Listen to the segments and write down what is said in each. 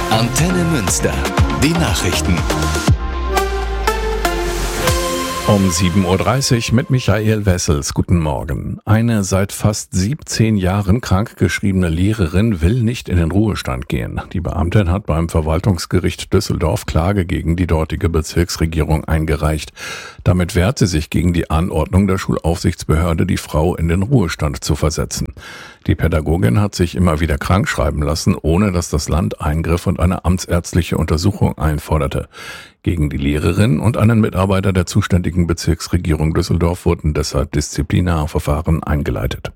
Antenne Münster. Die Nachrichten. Um 7.30 Uhr mit Michael Wessels. Guten Morgen. Eine seit fast 17 Jahren krankgeschriebene Lehrerin will nicht in den Ruhestand gehen. Die Beamtin hat beim Verwaltungsgericht Düsseldorf Klage gegen die dortige Bezirksregierung eingereicht. Damit wehrt sie sich gegen die Anordnung der Schulaufsichtsbehörde, die Frau in den Ruhestand zu versetzen. Die Pädagogin hat sich immer wieder krankschreiben lassen, ohne dass das Land eingriff und eine amtsärztliche Untersuchung einforderte. Gegen die Lehrerin und einen Mitarbeiter der zuständigen Bezirksregierung Düsseldorf wurden deshalb Disziplinarverfahren eingeleitet.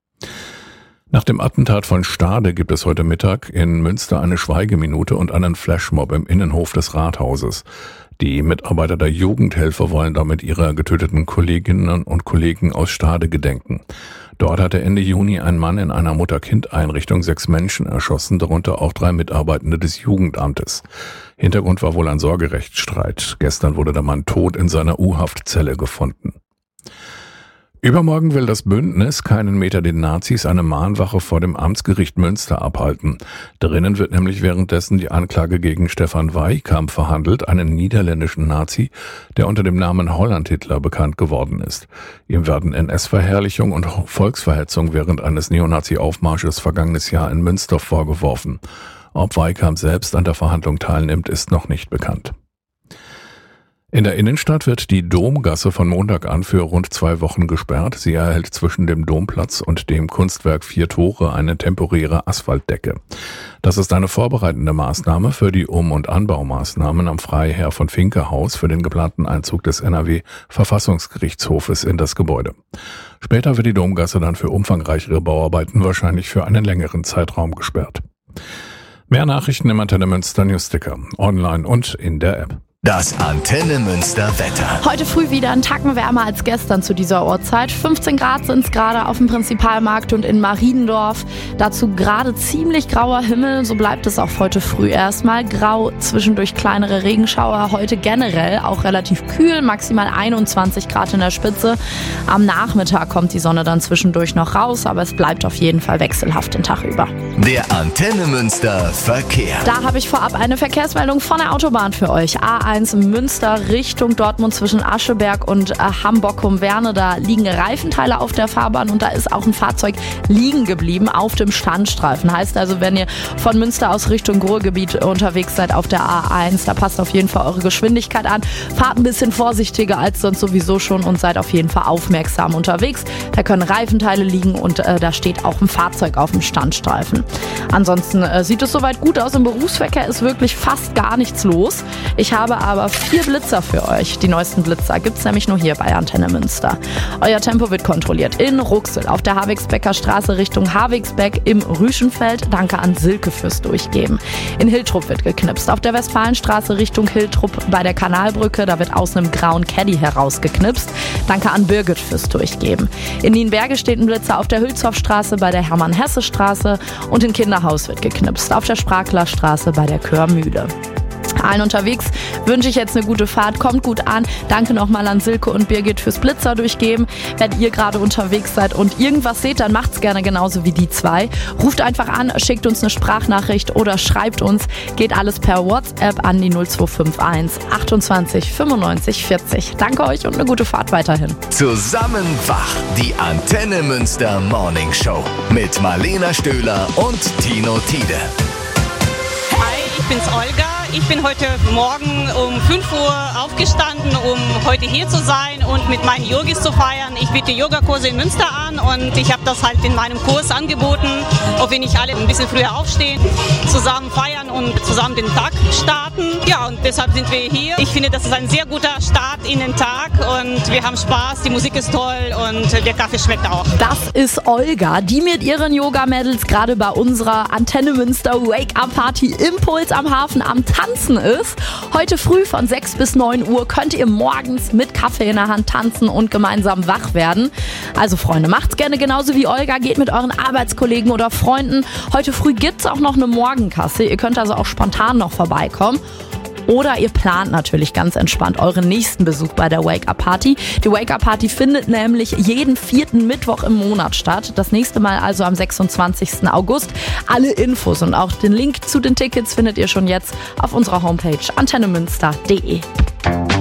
Nach dem Attentat von Stade gibt es heute Mittag in Münster eine Schweigeminute und einen Flashmob im Innenhof des Rathauses. Die Mitarbeiter der Jugendhilfe wollen damit ihrer getöteten Kolleginnen und Kollegen aus Stade gedenken. Dort hatte Ende Juni ein Mann in einer Mutter-Kind-Einrichtung 6 Menschen erschossen, darunter auch 3 Mitarbeitende des Jugendamtes. Hintergrund war wohl ein Sorgerechtsstreit. Gestern wurde der Mann tot in seiner U-Haftzelle gefunden. Übermorgen will das Bündnis Keinen Meter den Nazis eine Mahnwache vor dem Amtsgericht Münster abhalten. Drinnen wird nämlich währenddessen die Anklage gegen Stefan Weikamp verhandelt, einen niederländischen Nazi, der unter dem Namen Holland-Hitler bekannt geworden ist. Ihm werden NS-Verherrlichung und Volksverhetzung während eines Neonazi-Aufmarsches vergangenes Jahr in Münster vorgeworfen. Ob Weikamp selbst an der Verhandlung teilnimmt, ist noch nicht bekannt. In der Innenstadt wird die Domgasse von Montag an für rund 2 Wochen gesperrt. Sie erhält zwischen dem Domplatz und dem Kunstwerk 4 Tore eine temporäre Asphaltdecke. Das ist eine vorbereitende Maßnahme für die Um- und Anbaumaßnahmen am Freiherr von Finke-Haus für den geplanten Einzug des NRW-Verfassungsgerichtshofes in das Gebäude. Später wird die Domgasse dann für umfangreichere Bauarbeiten wahrscheinlich für einen längeren Zeitraum gesperrt. Mehr Nachrichten im Antenne Münster Newsticker, online und in der App. Das Antenne Münster Wetter. Heute früh wieder ein Tacken wärmer als gestern zu dieser Uhrzeit. 15 Grad sind es gerade auf dem Prinzipalmarkt und in Mariendorf. Dazu gerade ziemlich grauer Himmel, so bleibt es auch heute früh erstmal. Grau, zwischendurch kleinere Regenschauer. Heute generell auch relativ kühl, maximal 21 Grad in der Spitze. Am Nachmittag kommt die Sonne dann zwischendurch noch raus, aber es bleibt auf jeden Fall wechselhaft den Tag über. Der Antenne Münster Verkehr. Da habe ich vorab eine Verkehrsmeldung von der Autobahn für euch. A1 Münster Richtung Dortmund zwischen Ascheberg und Hamburg-Humwerne. Da liegen Reifenteile auf der Fahrbahn und da ist auch ein Fahrzeug liegen geblieben auf dem Standstreifen. Heißt also, wenn ihr von Münster aus Richtung Ruhrgebiet unterwegs seid auf der A1, da passt auf jeden Fall eure Geschwindigkeit an. Fahrt ein bisschen vorsichtiger als sonst sowieso schon und seid auf jeden Fall aufmerksam unterwegs. Da können Reifenteile liegen und da steht auch ein Fahrzeug auf dem Standstreifen. Ansonsten sieht es soweit gut aus. Im Berufsverkehr ist wirklich fast gar nichts los. Ich habe aber 4 Blitzer für euch. Die neuesten Blitzer gibt's nämlich nur hier bei Antenne Münster. Euer Tempo wird kontrolliert in Ruxel auf der Havigsbecker Straße Richtung Havigsbeck im Rüschenfeld. Danke an Silke fürs Durchgeben. In Hiltrup wird geknipst. Auf der Westfalenstraße Richtung Hiltrup bei der Kanalbrücke. Da wird aus einem grauen Caddy herausgeknipst. Danke an Birgit fürs Durchgeben. In Nienberge steht ein Blitzer auf der Hülshoffstraße bei der Hermann-Hesse-Straße. Und in Kinderhaus wird geknipst auf der Spraklerstraße bei der Körmühle. Allen unterwegs wünsche ich jetzt eine gute Fahrt, kommt gut an. Danke nochmal an Silke und Birgit fürs Blitzer durchgeben. Wenn ihr gerade unterwegs seid und irgendwas seht, dann macht's gerne genauso wie die 2. Ruft einfach an, schickt uns eine Sprachnachricht oder schreibt uns. Geht alles per WhatsApp an die 0251 28 95 40. Danke euch und eine gute Fahrt weiterhin. Zusammen wach, die Antenne Münster Morning Show mit Marlena Stöhler und Tino Tiede. Hi, ich bin's Olga. Ich bin heute Morgen um 5 Uhr aufgestanden, um heute hier zu sein und mit meinen Yogis zu feiern. Ich biete Yogakurse in Münster an und ich habe das halt in meinem Kurs angeboten, ob wir nicht alle ein bisschen früher aufstehen, zusammen feiern und zusammen den Tag starten. Ja, und deshalb sind wir hier. Ich finde, das ist ein sehr guter Start in den Tag und wir haben Spaß, die Musik ist toll und der Kaffee schmeckt auch. Das ist Olga, die mit ihren Yoga-Mädels gerade bei unserer Antenne Münster Wake-Up-Party Impuls am Hafen am Tanzen ist. Heute früh von 6 bis 9 Uhr könnt ihr morgens mit Kaffee in der Hand tanzen und gemeinsam wach werden. Also Freunde, macht's gerne genauso wie Olga. Geht mit euren Arbeitskollegen oder Freunden. Heute früh gibt's auch noch eine Morgenkasse. Ihr könnt also auch spontan noch vorbeikommen. Oder ihr plant natürlich ganz entspannt euren nächsten Besuch bei der Wake-Up-Party. Die Wake-Up-Party findet nämlich jeden 4. Mittwoch im Monat statt. Das nächste Mal also am 26. August. Alle Infos und auch den Link zu den Tickets findet ihr schon jetzt auf unserer Homepage antennemünster.de.